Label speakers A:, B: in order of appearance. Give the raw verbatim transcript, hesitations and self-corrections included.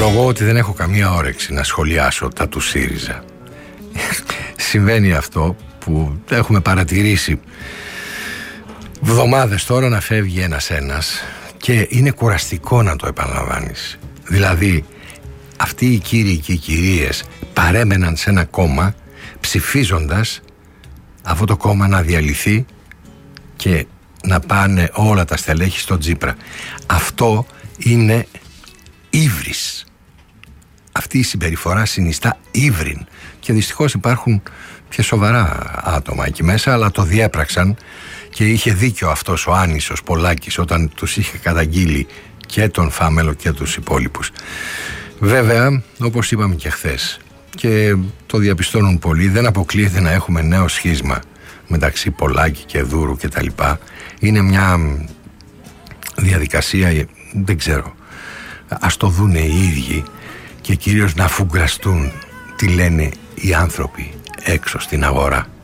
A: ομολογώ ότι δεν έχω καμία όρεξη να σχολιάσω τα του ΣΥΡΙΖΑ. Συμβαίνει αυτό που έχουμε παρατηρήσει βδομάδες τώρα, να φεύγει ένας-ένας και είναι κουραστικό να το επαναλαμβάνεις. Δηλαδή αυτοί οι κύριοι και οι κυρίες παρέμεναν σε ένα κόμμα ψηφίζοντας αυτό το κόμμα να διαλυθεί και να πάνε όλα τα στελέχη στο Τσίπρα. Αυτό είναι ύβρις. Αυτή η συμπεριφορά συνιστά ύβριν και δυστυχώς υπάρχουν και σοβαρά άτομα εκεί μέσα, αλλά το διέπραξαν και είχε δίκιο αυτός ο άνισος Πολάκης όταν τους είχε καταγγείλει και τον Φάμελο και τους υπόλοιπους. Βέβαια, όπως είπαμε και χθες και το διαπιστώνουν πολλοί, δεν αποκλείεται να έχουμε νέο σχίσμα μεταξύ Πολάκη και Δούρου και τα λοιπά. Είναι μια διαδικασία, δεν ξέρω, ας το δούνε οι ίδιοι και κυρίως να φουγκραστούν τι λένε οι άνθρωποι έξω στην αγορά.